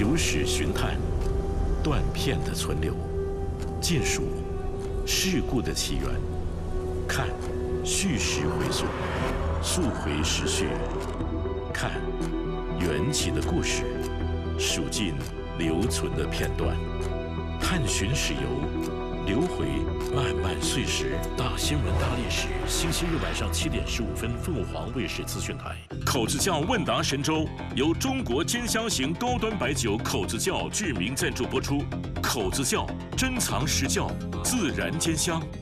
由史寻探，断片的存留，见述事故的起源，看叙事回溯，溯回时序，看缘起的故事，数尽留存的片段，探寻史游，留回漫漫岁时。大新闻大历史，星期日晚上7点15分，凤凰卫视资讯台。口子窖问答神州由中国兼香型高端白酒口子窖巨名赞助播出。口子窖珍藏实窖，自然兼香。